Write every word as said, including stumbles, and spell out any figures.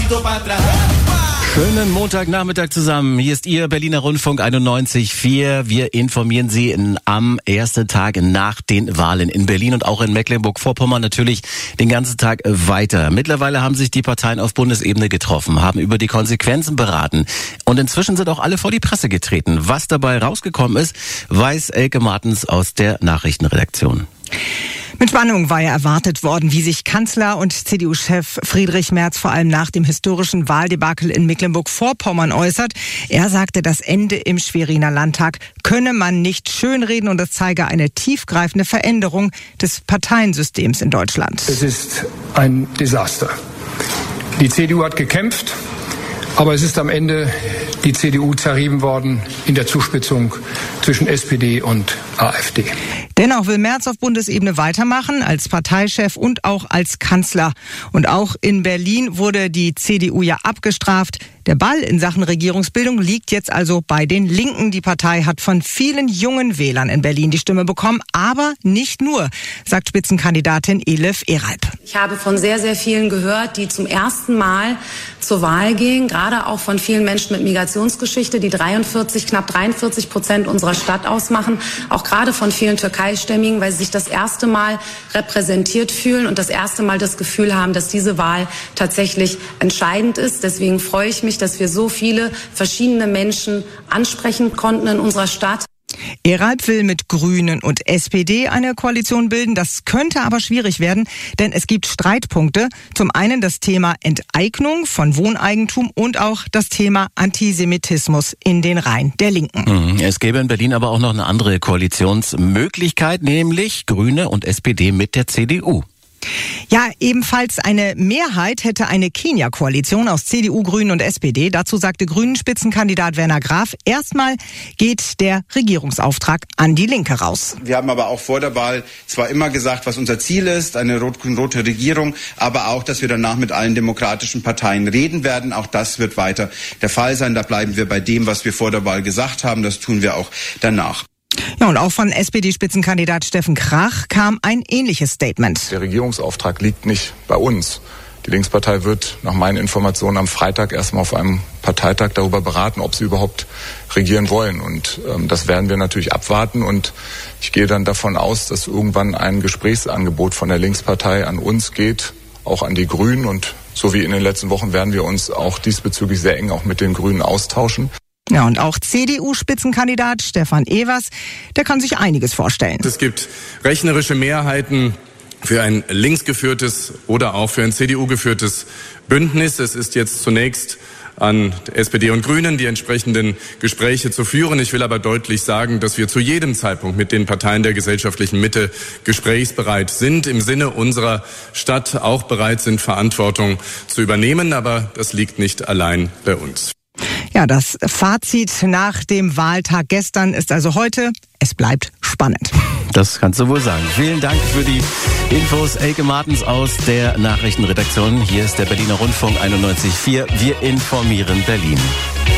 Schönen Montagnachmittag zusammen. Hier ist Ihr Berliner Rundfunk einundneunzig Komma vier. Wir informieren Sie in, am ersten Tag nach den Wahlen in Berlin und auch in Mecklenburg-Vorpommern natürlich den ganzen Tag weiter. Mittlerweile haben sich die Parteien auf Bundesebene getroffen, haben über die Konsequenzen beraten und inzwischen sind auch alle vor die Presse getreten. Was dabei rausgekommen ist, weiß Elke Martens aus der Nachrichtenredaktion. Mit Spannung war ja erwartet worden, wie sich Kanzler und C D U-Chef Friedrich Merz vor allem nach dem historischen Wahldebakel in Mecklenburg-Vorpommern äußert. Er sagte, das Ende im Schweriner Landtag könne man nicht schönreden und es zeige eine tiefgreifende Veränderung des Parteiensystems in Deutschland. Es ist ein Desaster. Die C D U hat gekämpft, aber es ist am Ende die C D U zerrieben worden in der Zuspitzung zwischen S P D und AfD. Dennoch will Merz auf Bundesebene weitermachen, als Parteichef und auch als Kanzler. Und auch in Berlin wurde die C D U ja abgestraft. Der Ball in Sachen Regierungsbildung liegt jetzt also bei den Linken. Die Partei hat von vielen jungen Wählern in Berlin die Stimme bekommen, aber nicht nur, sagt Spitzenkandidatin Elif Eralp. Ich habe von sehr, sehr vielen gehört, die zum ersten Mal zur Wahl gehen, gerade auch von vielen Menschen mit Migrationsgeschichte, die dreiundvierzig, knapp dreiundvierzig Prozent unserer Stadt ausmachen, auch gerade von vielen Türkeistämmigen, weil sie sich das erste Mal repräsentiert fühlen und das erste Mal das Gefühl haben, dass diese Wahl tatsächlich entscheidend ist. Deswegen freue ich mich, dass wir so viele verschiedene Menschen ansprechen konnten in unserer Stadt. Eralp will mit Grünen und S P D eine Koalition bilden. Das könnte aber schwierig werden, denn es gibt Streitpunkte. Zum einen das Thema Enteignung von Wohneigentum und auch das Thema Antisemitismus in den Reihen der Linken. Es gäbe in Berlin aber auch noch eine andere Koalitionsmöglichkeit, nämlich Grüne und S P D mit der C D U. Ja, ebenfalls eine Mehrheit hätte eine Kenia-Koalition aus C D U, Grünen und S P D. Dazu sagte Grünen-Spitzenkandidat Werner Graf, erstmal geht der Regierungsauftrag an die Linke raus. Wir haben aber auch vor der Wahl zwar immer gesagt, was unser Ziel ist, eine rot-grün-rote Regierung, aber auch, dass wir danach mit allen demokratischen Parteien reden werden. Auch das wird weiter der Fall sein. Da bleiben wir bei dem, was wir vor der Wahl gesagt haben. Das tun wir auch danach. Ja, und auch von S P D-Spitzenkandidat Steffen Krach kam ein ähnliches Statement. Der Regierungsauftrag liegt nicht bei uns. Die Linkspartei wird nach meinen Informationen am Freitag erstmal auf einem Parteitag darüber beraten, ob sie überhaupt regieren wollen. Und ähm, das werden wir natürlich abwarten. Und ich gehe dann davon aus, dass irgendwann ein Gesprächsangebot von der Linkspartei an uns geht, auch an die Grünen. Und so wie in den letzten Wochen werden wir uns auch diesbezüglich sehr eng auch mit den Grünen austauschen. Ja, und auch C D U-Spitzenkandidat Stefan Evers, der kann sich einiges vorstellen. Es gibt rechnerische Mehrheiten für ein linksgeführtes oder auch für ein C D U-geführtes Bündnis. Es ist jetzt zunächst an S P D und Grünen, die entsprechenden Gespräche zu führen. Ich will aber deutlich sagen, dass wir zu jedem Zeitpunkt mit den Parteien der gesellschaftlichen Mitte gesprächsbereit sind, im Sinne unserer Stadt auch bereit sind, Verantwortung zu übernehmen. Aber das liegt nicht allein bei uns. Ja, das Fazit nach dem Wahltag gestern ist also heute, es bleibt spannend. Das kannst du wohl sagen. Vielen Dank für die Infos, Elke Martens aus der Nachrichtenredaktion. Hier ist der Berliner Rundfunk einundneunzig Komma vier. Wir informieren Berlin.